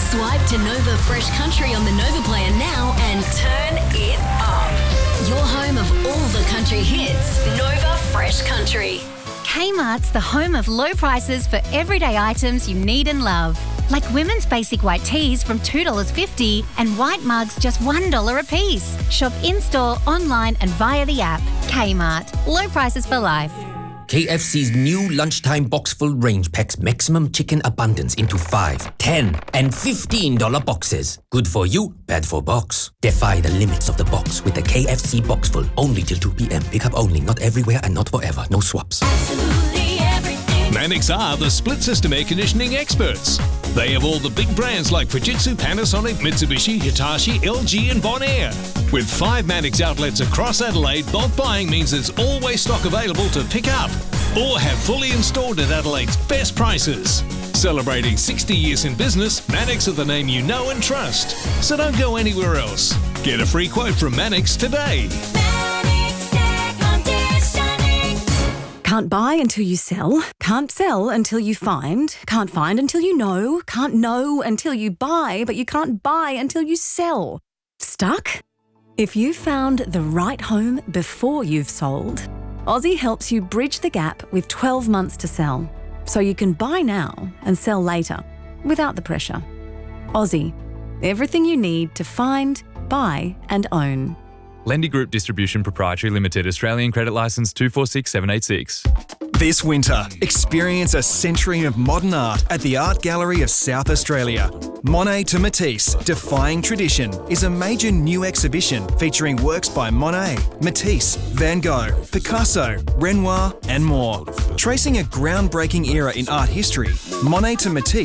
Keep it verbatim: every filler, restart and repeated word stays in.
Swipe to Nova Fresh Country on the Nova player now and turn it up. Your home of all the country hits, Nova Fresh Country. Kmart's the home of low prices for everyday items you need and love. Like women's basic white tees from two dollars fifty and white mugs just one dollar a piece. Shop in-store, online and via the app. Kmart. Low prices for life. K F C's new lunchtime box full range packs maximum chicken abundance into five, ten, and fifteen dollar boxes. Good for you, bad for box. Defy the limits of the box with the K F C box full. Only till two p.m. Pickup only, not everywhere and not forever. No swaps. Absolutely everything. Mannix are the split system air conditioning experts. They have all the big brands like Fujitsu, Panasonic, Mitsubishi, Hitachi, L G and Bonaire. With five Mannix outlets across Adelaide, bulk buying means there's always stock available to pick up or have fully installed at Adelaide's best prices. Celebrating sixty years in business, Mannix are the name you know and trust. So don't go anywhere else. Get a free quote from Mannix today. Mannix Air Conditioning. Can't buy until you sell. Can't sell until you find. Can't find until you know. Can't know until you buy, but you can't buy until you sell. Stuck? If you found the right home before you've sold, Aussie helps you bridge the gap with twelve months to sell, so you can buy now and sell later without the pressure. Aussie, everything you need to find, buy and own. Lendy Group Distribution Proprietary Limited, Australian Credit Licence two four six seven eight six. This winter, experience a century of modern art at the Art Gallery of South Australia. Monet to Matisse, Defying Tradition is a major new exhibition featuring works by Monet, Matisse, Van Gogh, Picasso, Renoir and more. Tracing a groundbreaking era in art history, Monet to Matisse